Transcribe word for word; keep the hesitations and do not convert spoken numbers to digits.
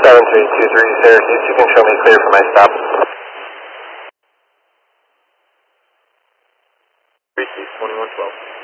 seven three two three Syracuse, you can show me clear for my stop. twenty-one twelve.